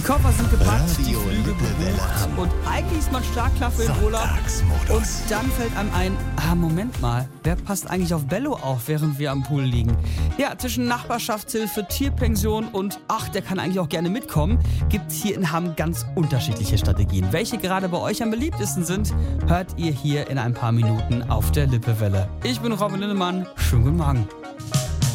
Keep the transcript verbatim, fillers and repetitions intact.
Die Koffer sind gepackt, die Radio Flüge Lippewelle gebucht und eigentlich ist man stark klar für den Urlaub. Und dann fällt einem ein, ah, Moment mal, wer passt eigentlich auf Bello auf, während wir am Pool liegen? Ja, zwischen Nachbarschaftshilfe, Tierpension und ach, der kann eigentlich auch gerne mitkommen, gibt es hier in Hamm ganz unterschiedliche Strategien. Welche gerade bei euch am beliebtesten sind, hört ihr hier in ein paar Minuten auf der Lippewelle. Ich bin Robin Lindemann, schönen guten Morgen.